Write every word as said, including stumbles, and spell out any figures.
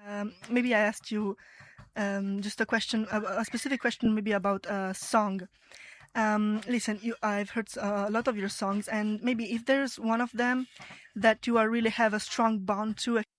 Um, maybe I asked you um, just a question, a, a specific question, maybe about a song. Um, listen, you, I've heard uh, a lot of your songs, and maybe if there's one of them that you are really have a strong bond to,